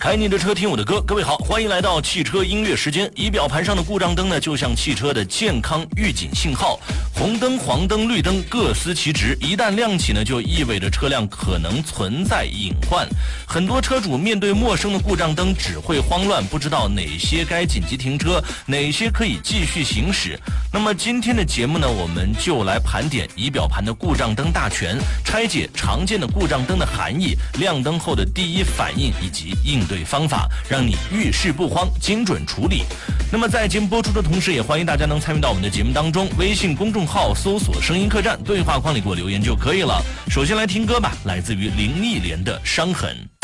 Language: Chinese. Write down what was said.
开你的车，听我的歌。各位好，欢迎来到汽车音乐时间。仪表盘上的故障灯呢，就像汽车的健康预警信号，红灯、黄灯、绿灯各司其职，一旦亮起呢，就意味着车辆可能存在隐患。很多车主面对陌生的故障灯只会慌乱，不知道哪些该紧急停车，哪些可以继续行驶。那么今天的节目呢，我们就来盘点仪表盘的故障灯大全，拆解常见的故障灯的含义，亮灯后的第一反应以及应对方法，让你遇事不慌，精准处理。那么在节目播出的同时，也欢迎大家能参与到我们的节目当中，微信公众号搜索声音客栈，对话框里给我留言就可以了。首先来听歌吧，来自于林忆莲的伤痕。